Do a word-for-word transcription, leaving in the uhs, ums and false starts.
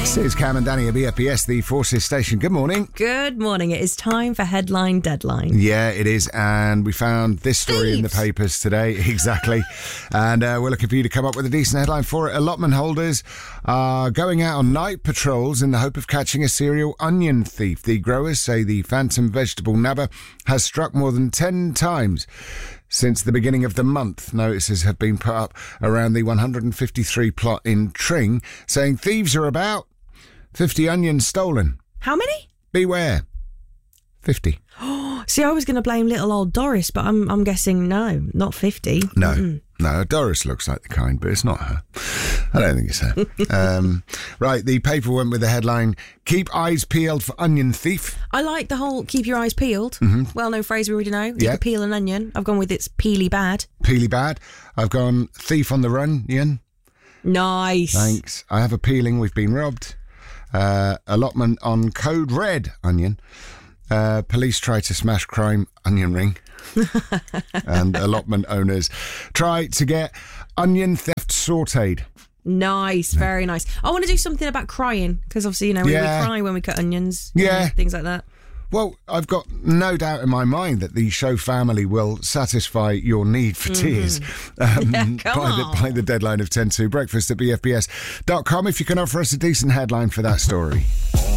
This is Cam and Danny at B F B S, the Forces station. Good morning. Good morning. It is time for Headline Deadline. Yeah, it is. And we found this story Thieves. in the papers today. Exactly. And uh, we're looking for you to come up with a decent headline for it. Allotment holders are going out on night patrols in the hope of catching a serial onion thief. The growers say the phantom vegetable nabber has struck more than ten times since the beginning of the month. Notices have been put up around the one hundred fifty-three plot in Tring, saying thieves are about. fifty onions stolen. How many? Beware. fifty. See, I was going to blame little old Doris, but I'm I'm guessing no, not fifty. No, Mm-mm. no, Doris looks like the kind, but it's not her. I don't think it's her. um, right, the paper went with the headline, Keep Eyes Peeled for Onion Thief. I like the whole keep your eyes peeled. Mm-hmm. Well-known phrase we already know. You Yeah. can peel an onion. I've gone with it's peely bad. Peely bad. I've gone thief on the run, Ian. Nice. Thanks. I have a peeling, we've been robbed. Uh, allotment on code red, onion. Uh, police try to smash crime, onion ring. And allotment owners try to get onion theft sautéed. Nice, very nice. I want to do something about crying, because obviously, you know, we, Yeah. we cry when we cut onions. you Yeah. know, things like that. Well, I've got no doubt in my mind that the show family will satisfy your need for tears um, Yeah, come by, the, on. by the deadline of ten to. Breakfast at B F B S dot com if you can offer us a decent headline for that story.